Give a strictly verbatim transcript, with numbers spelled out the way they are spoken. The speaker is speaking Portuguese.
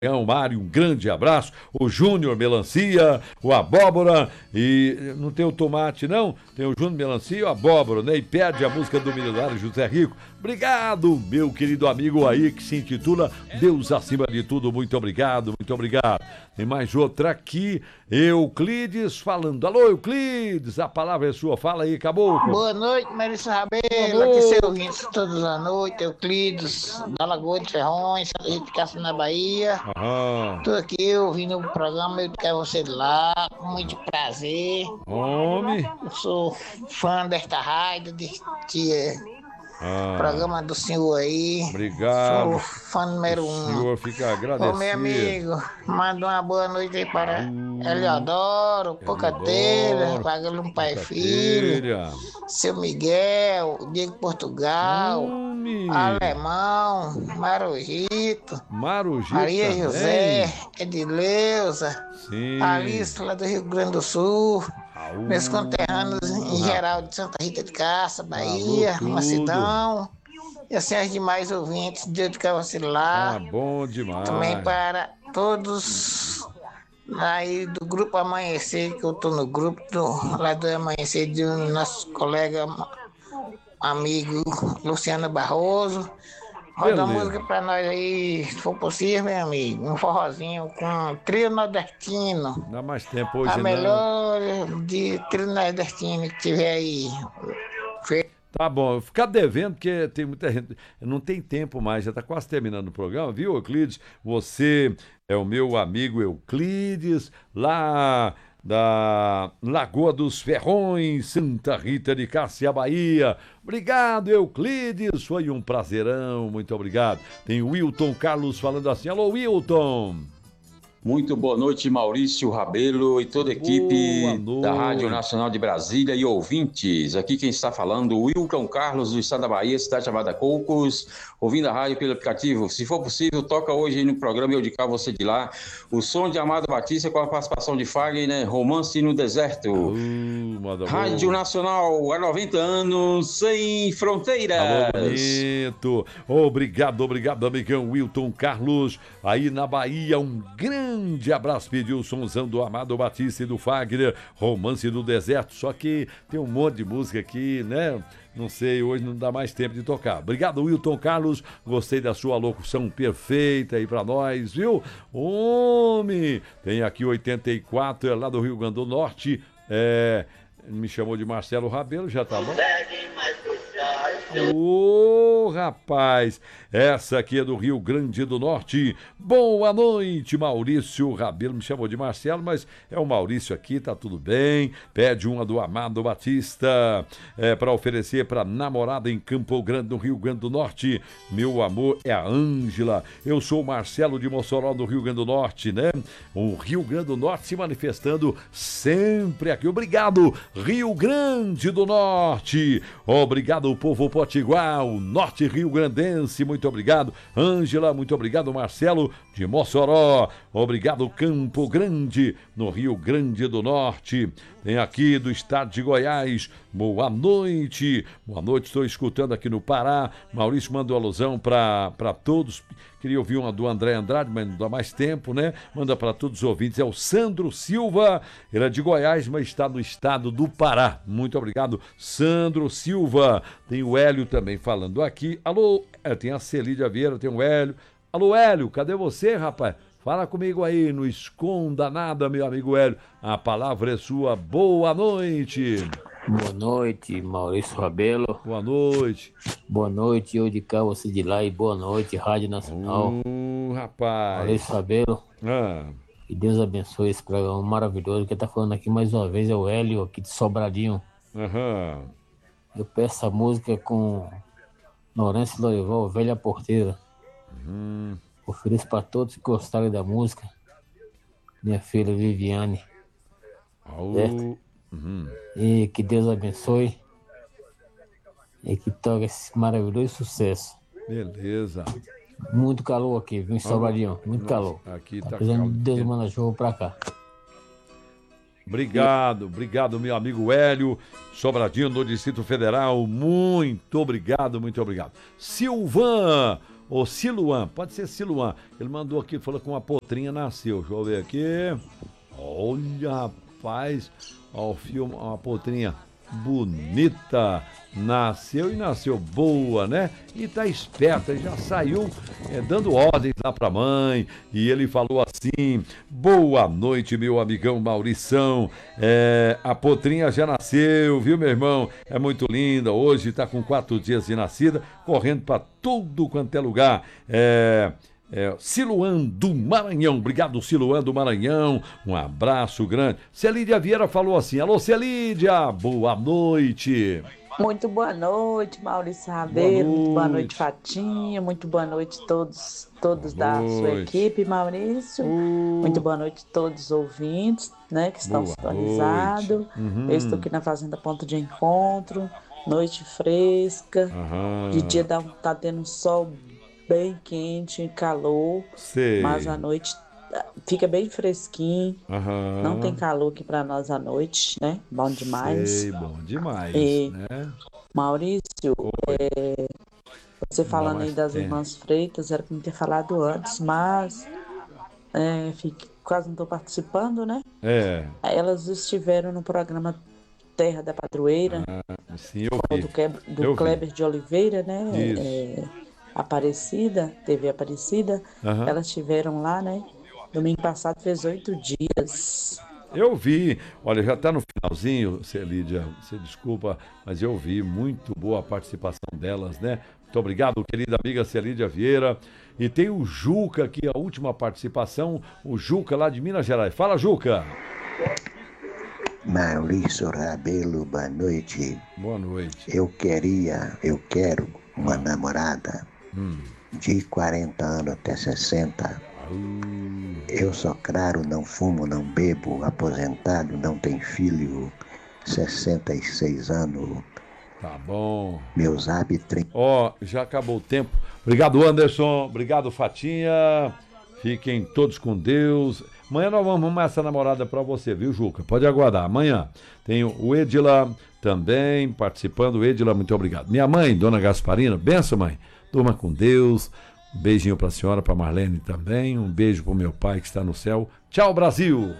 O Mário, um grande abraço. O Júnior Melancia, o Abóbora e não tem o tomate, não? Tem o Júnior Melancia e o Abóbora, né? E pede a música do milionário José Rico. Obrigado, meu querido amigo aí, que se intitula Deus Acima de Tudo. Muito obrigado, muito obrigado. Tem mais outra aqui, Euclides falando. Alô, Euclides, a palavra é sua. Fala aí, acabou. Boa noite, Marisa Rabelo. Aqui seu ouvintes todas as noites. Euclides, da Lagoa de Ferrões, Santa Rita de Cássia, na Bahia. Aham. Estou aqui ouvindo o programa, eu quero você de lá, com muito prazer. Homem. Eu sou fã desta rádio, deste Ah, programa do senhor aí. Obrigado. Sou fã número O um. senhor fica agradecido. Ô, meu amigo, manda uma boa noite aí para Uh, Eliodoro, Pocateira, Pagando Pai e Filho, Pocateira. seu Miguel, Diego Portugal, Homem. Alemão, Marujito, Marujito Maria também. José, Edileuza, Sim. Alice lá do Rio Grande do Sul, Aú. meus conterrâneos em geral de Santa Rita de Cássia, Bahia, Alô, tudo. Macedão, e assim as demais ouvintes de onde quer você Tá lá, bom demais. também para todos aí do Grupo Amanhecer, que eu tô no grupo do, lá do Amanhecer de um nosso colega amigo Luciano Barroso. Roda uma Beleza. música pra nós aí, se for possível, meu amigo. Um forrozinho com trio nordestino. Não dá mais tempo hoje A não. melhor de trio nordestino que tiver aí. Tá bom, ficar devendo porque tem muita gente, não tem tempo mais, já tá quase terminando o programa, viu, Euclides? Você é o meu amigo Euclides, lá da Lagoa dos Ferrões, Santa Rita de Cássia, Bahia. Obrigado, Euclides, foi um prazerão, muito obrigado. Tem o Wilton Carlos falando assim, alô, Wilton. Muito boa noite, Maurício Rabelo e toda a equipe da Rádio Nacional de Brasília e ouvintes. Aqui quem está falando, Wilton Carlos, do estado da Bahia, cidade chamada Cocos, ouvindo a rádio pelo aplicativo. Se for possível, toca hoje no programa Eu de Cá, Você de Lá, o som de Amado Batista com a participação de Fagner, né? Romance no Deserto. Uh, Rádio Nacional há noventa anos, sem fronteiras. Alô, bonito. Obrigado, obrigado, amigão Wilton Carlos, aí na Bahia, um grande Grande abraço, pediu o somzão do Amado Batista e do Fagner, Romance do Deserto, só que tem um monte de música aqui, né? Não sei, hoje não dá mais tempo de tocar. Obrigado, Wilton Carlos, gostei da sua locução perfeita aí pra nós, viu? Homem, tem aqui oitenta e quatro, é lá do Rio Grande do Norte, é... me chamou de Marcelo Rabelo, já tá bom? Ô, oh, rapaz, essa aqui é do Rio Grande do Norte. Boa noite, Maurício Rabelo. Me chamou de Marcelo, mas é o Maurício aqui, tá tudo bem. Pede uma do Amado Batista é, para oferecer para namorada em Campo Grande, no Rio Grande do Norte. Meu amor é a Ângela. Eu sou o Marcelo de Mossoró, do Rio Grande do Norte, né? O Rio Grande do Norte se manifestando sempre aqui. Obrigado, Rio Grande do Norte. Obrigado, povo Potiguar, o Norte Rio Grandense, muito obrigado. Ângela, muito obrigado. Marcelo de Mossoró, obrigado. Campo Grande, no Rio Grande do Norte. Tem aqui do estado de Goiás, boa noite. Boa noite, estou escutando aqui no Pará. Maurício mandou alusão para todos. Queria ouvir uma do André Andrade, mas não dá mais tempo, né? Manda para todos os ouvintes. É o Sandro Silva, ele é de Goiás, mas está no estado do Pará. Muito obrigado, Sandro Silva. Tem o Hélio também falando aqui. Alô, é, tem a Celídia Vieira, tem o Hélio. Alô, Hélio, cadê você, rapaz? Fala comigo aí, não esconda nada, meu amigo Hélio. A palavra é sua. Boa noite. Boa noite, Maurício Rabelo. Boa noite. Boa noite, eu de cá, você de lá, e boa noite, Rádio Nacional. Uh, rapaz. Maurício Rabelo. Ah. Que Deus abençoe esse programa maravilhoso. Quem tá falando aqui mais uma vez é o Hélio, aqui de Sobradinho. Uhum. Eu peço a música com Lourenço Lorival, Velha Porteira. Uhum. Ofereço para todos que gostarem da música. Minha filha Viviane. Oh. Certo? Uhum. E que Deus abençoe. E que toque esse maravilhoso sucesso. Beleza. Muito calor aqui, viu, em Sobradinho? Muito Nossa, calor. Aqui tá tá precisando calor. de Deus manda chuva pra cá. Obrigado, obrigado, meu amigo Hélio, Sobradinho, do Distrito Federal. Muito obrigado, muito obrigado. Silvan, ou Siluan, pode ser Siluan. Ele mandou aqui, falou que uma potrinha nasceu. Deixa eu ver aqui. Olha, rapaz, ó, o filme, uma potrinha bonita, nasceu e nasceu boa, né? E tá esperta, já saiu é, dando ordens lá pra mãe, e ele falou assim: boa noite, meu amigão Maurição, é, a potrinha já nasceu, viu, meu irmão? É muito linda, hoje tá com quatro dias de nascida, correndo pra tudo quanto é lugar, é... É, Siluan do Maranhão, obrigado Siluan do Maranhão, um abraço grande. Celídia Vieira falou assim: alô Celídia, boa noite. Muito boa noite, Maurício Rabelo, boa muito boa noite, Fatinha, muito boa noite todos, todos da sua equipe, Maurício, uh. muito boa noite a todos os ouvintes, né, que estão sintonizados. Uhum. Eu estou aqui na Fazenda Ponto de Encontro, noite fresca, uhum. De dia dá, tá tendo um sol bem quente, calor, sei. Mas à noite fica bem fresquinho, uhum. Não tem calor aqui para nós à noite, né? Bom demais. Sei, bom demais, e, né? Maurício, é, você falando aí das tem. Irmãs Freitas, era para me ter falado antes, mas é, fique, quase não estou participando, né? É. Elas estiveram no programa Terra da Padroeira, ah, sim, eu vi. do, Kleber, do Kleber de Oliveira, né? Isso. É, Aparecida, T V Aparecida, uhum. Elas estiveram lá, né? Domingo passado fez oito dias. Eu vi, olha, já está no finalzinho, Celídia, você desculpa, mas eu vi, muito boa a participação delas, né? Muito obrigado, querida amiga Celídia Vieira. E tem o Juca aqui, a última participação, o Juca lá de Minas Gerais. Fala, Juca! Maurício Rabelo, boa noite. Boa noite. Eu queria, eu quero uma namorada. Hum. De quarenta anos até sessenta. Hum. Eu sou claro, não fumo, não bebo, aposentado, não tenho filho, sessenta e seis anos. Tá bom. Meus hábitos. Ó, oh, já acabou o tempo. Obrigado, Anderson. Obrigado, Fatinha. Fiquem todos com Deus. Amanhã nós vamos arrumar essa namorada pra você, viu, Juca? Pode aguardar. Amanhã tem o Edila também participando. Edila, muito obrigado. Minha mãe, Dona Gasparina, benção, mãe. Durma com Deus. Um beijinho para a senhora, para Marlene também. Um beijo para o meu pai que está no céu. Tchau, Brasil!